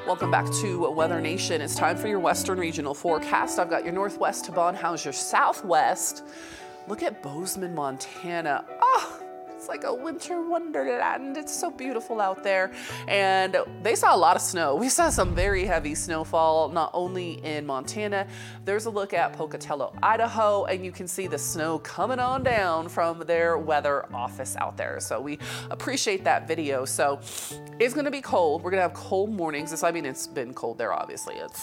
Welcome back to Weather Nation. It's time for your Western regional forecast. I've got your northwest to Bonhauser, your southwest. Look at Bozeman, Montana. Oh, it's like a winter wonderland. It's so beautiful out there. And they saw a lot of snow. We saw some very heavy snowfall, not only in Montana. There's a look at Pocatello, Idaho, and you can see the snow coming on down from their weather office out there. So we appreciate that video. So it's going to be cold. We're going to have cold mornings. I mean, it's been cold there, obviously. It's